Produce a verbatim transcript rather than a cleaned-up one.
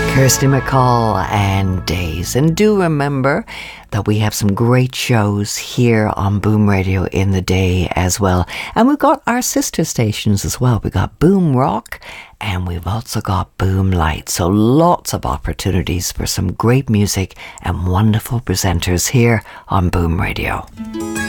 Kirsty MacColl and Days. And do remember that we have some great shows here on Boom Radio in the day as well. And we've got our sister stations as well. We've got Boom Rock and we've also got Boom Light. So lots of opportunities for some great music and wonderful presenters here on Boom Radio.